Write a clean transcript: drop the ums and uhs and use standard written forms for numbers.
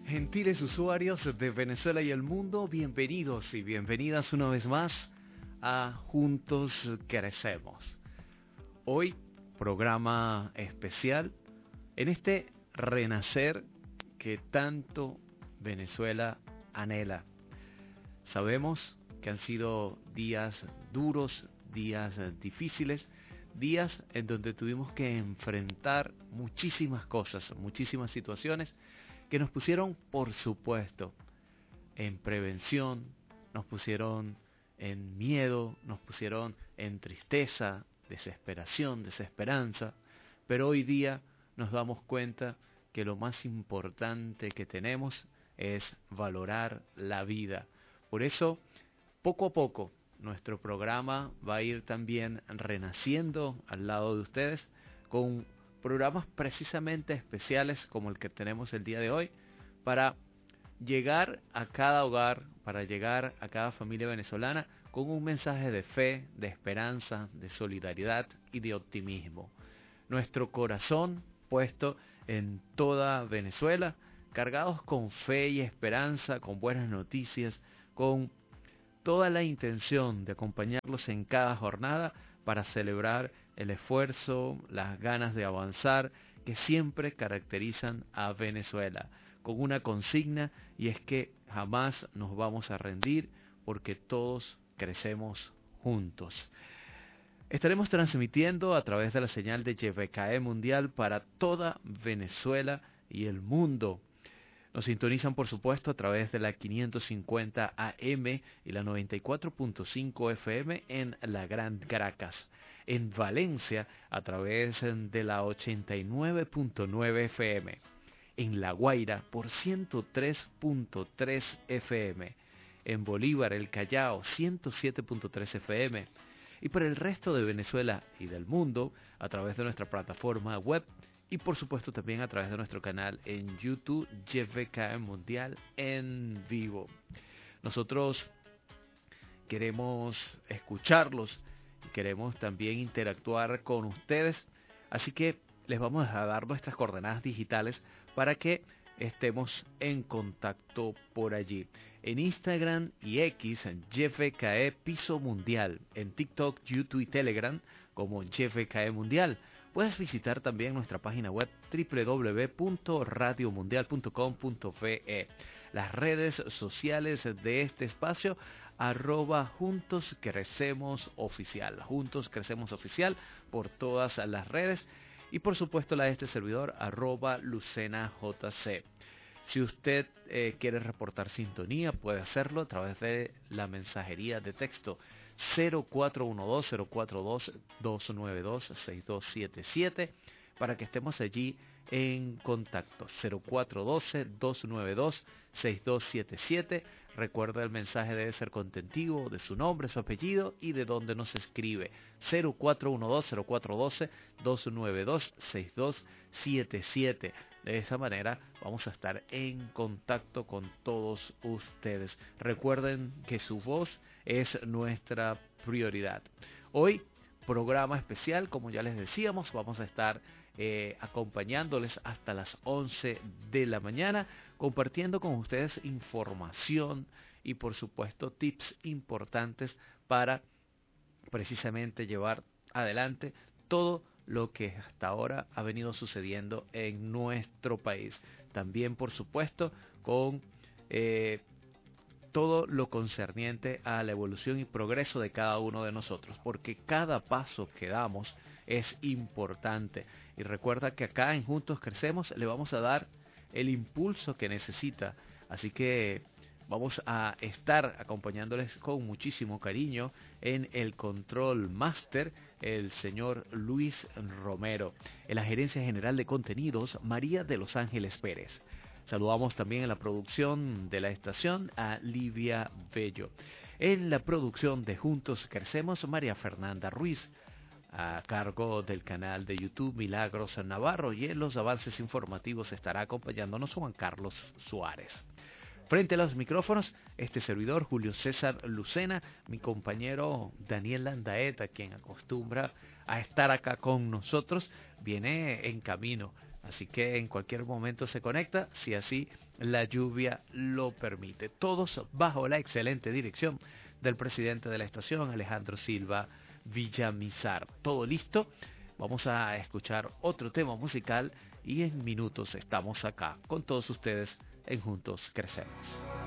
Gentiles usuarios de Venezuela y el mundo, bienvenidos y bienvenidas una vez más a Juntos Crecemos. Hoy, programa especial en este renacer que tanto Venezuela anhela. Sabemos que han sido días duros, días difíciles, días en donde tuvimos que enfrentar muchísimas cosas, muchísimas situaciones que nos pusieron, por supuesto, en prevención, nos pusieron en miedo, nos pusieron en tristeza, desesperación, desesperanza, pero hoy día nos damos cuenta que lo más importante que tenemos es valorar la vida. Por eso, poco a poco, nuestro programa va a ir también renaciendo al lado de ustedes con programas precisamente especiales como el que tenemos el día de hoy para llegar a cada hogar, para llegar a cada familia venezolana con un mensaje de fe, de esperanza, de solidaridad y de optimismo. Nuestro corazón puesto en toda Venezuela, cargados con fe y esperanza, con buenas noticias, con toda la intención de acompañarlos en cada jornada para celebrar el esfuerzo, las ganas de avanzar que siempre caracterizan a Venezuela, con una consigna, y es que jamás nos vamos a rendir porque todos crecemos juntos. Estaremos transmitiendo a través de la señal de YFKE Mundial para toda Venezuela y el mundo. Nos sintonizan, por supuesto, a través de la 550 AM y la 94.5 FM en la Gran Caracas. En Valencia, a través de la 89.9 FM. En La Guaira, por 103.3 FM. En Bolívar, el Callao, 107.3 FM. Y por el resto de Venezuela y del mundo, a través de nuestra plataforma web, y por supuesto también a través de nuestro canal en YouTube, YFKE Mundial en vivo. Nosotros queremos escucharlos y queremos también interactuar con ustedes. Así que les vamos a dar nuestras coordenadas digitales para que estemos en contacto por allí. En Instagram y X, en YFKE Piso Mundial. En TikTok, YouTube y Telegram como YFKE Mundial. Puedes visitar también nuestra página web www.radiomundial.com.fe. Las redes sociales de este espacio, @Juntos Crecemos Oficial. Juntos Crecemos Oficial por todas las redes. Y por supuesto la de este servidor, @LucenaJC. Si usted quiere reportar sintonía, puede hacerlo a través de la mensajería de texto 0412-042-292-6277 para que estemos allí en contacto. 0412-292-6277. Recuerda, el mensaje debe ser contentivo de su nombre, su apellido y de dónde nos escribe. 0412-042-292-6277. De esa manera vamos a estar en contacto con todos ustedes. Recuerden que su voz es nuestra prioridad. Hoy, programa especial, como ya les decíamos, vamos a estar acompañándoles hasta las 11 de la mañana, compartiendo con ustedes información y por supuesto tips importantes para precisamente llevar adelante todo lo que hasta ahora ha venido sucediendo en nuestro país. También, por supuesto, con todo lo concerniente a la evolución y progreso de cada uno de nosotros, porque cada paso que damos es importante. Y recuerda que acá en Juntos Crecemos le vamos a dar el impulso que necesita. Así que vamos a estar acompañándoles con muchísimo cariño en el Control Master, el señor Luis Romero. En la Gerencia General de Contenidos, María de los Ángeles Pérez. Saludamos también en la producción de la estación a Livia Bello. En la producción de Juntos Crecemos, María Fernanda Ruiz. A cargo del canal de YouTube Milagros Navarro, y en los avances informativos estará acompañándonos Juan Carlos Suárez. Frente a los micrófonos, este servidor, Julio César Lucena, mi compañero Daniel Landaeta, quien acostumbra a estar acá con nosotros, viene en camino. Así que en cualquier momento se conecta, si así la lluvia lo permite. Todos bajo la excelente dirección del presidente de la estación, Alejandro Silva Villamizar. Todo listo. Vamos a escuchar otro tema musical y en minutos estamos acá con todos ustedes en Juntos Crecemos.